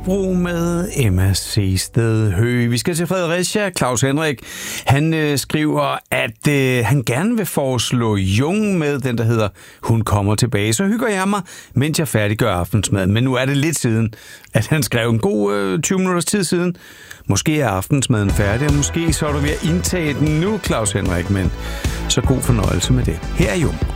Nørrebro med Emma Seested Høgh. Vi skal til Fredericia. Claus Henrik, han skriver, at han gerne vil foreslå Jung med den, der hedder Hun kommer tilbage. Så hygger jeg mig, mens jeg færdiggør aftensmad. Men nu er det lidt siden, at han skrev en god 20 minutters tid siden. Måske er aftensmaden færdig, og måske så er du ved at indtage den nu, Claus Henrik. Men så god fornøjelse med det. Her er Jung.